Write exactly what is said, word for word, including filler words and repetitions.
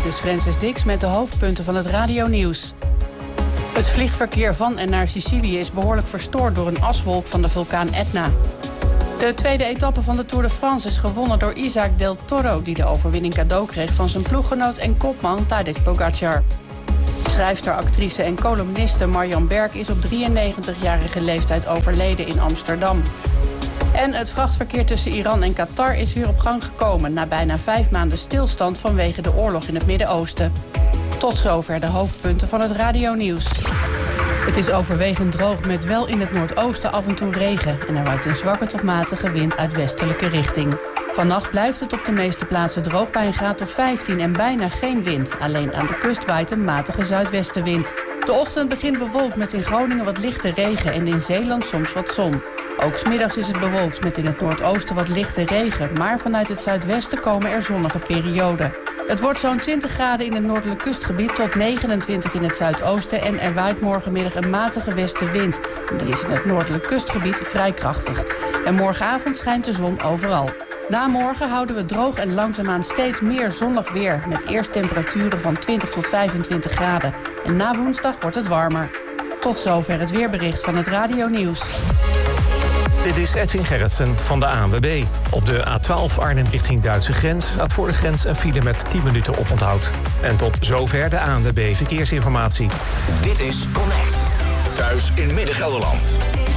Dit is Francis Dix met de hoofdpunten van het radionieuws. Het vliegverkeer van en naar Sicilië is behoorlijk verstoord door een aswolk van de vulkaan Etna. De tweede etappe van de Tour de France is gewonnen door Isaac Del Toro, die de overwinning cadeau kreeg van zijn ploeggenoot en kopman Tadej Pogacar. Schrijfster, actrice en columniste Marjan Berk is op drieënnegentigjarige leeftijd overleden in Amsterdam. En het vrachtverkeer tussen Iran en Qatar is weer op gang gekomen na bijna vijf maanden stilstand vanwege de oorlog in het Midden-Oosten. Tot zover de hoofdpunten van het radionieuws. Het is overwegend droog met wel in het noordoosten af en toe regen en er waait een zwakke tot matige wind uit westelijke richting. Vannacht blijft het op de meeste plaatsen droog bij een graad of vijftien en bijna geen wind. Alleen aan de kust waait een matige zuidwestenwind. De ochtend begint bewolkt met in Groningen wat lichte regen en in Zeeland soms wat zon. Ook 's middags is het bewolkt met in het noordoosten wat lichte regen, maar vanuit het zuidwesten komen er zonnige perioden. Het wordt zo'n twintig graden in het noordelijk kustgebied tot negenentwintig in het zuidoosten en er waait morgenmiddag een matige westenwind. Die is in het noordelijk kustgebied vrij krachtig. En morgenavond schijnt de zon overal. Na morgen houden we droog en langzaamaan steeds meer zonnig weer, met eerst temperaturen van twintig tot vijfentwintig graden. En na woensdag wordt het warmer. Tot zover het weerbericht van het radionieuws. Dit is Edwin Gerritsen van de A N W B. Op de A twaalf Arnhem richting Duitse grens staat voor de grens een file met tien minuten oponthoud. En tot zover de A N W B Verkeersinformatie. Dit is Connect. Thuis in Midden-Gelderland.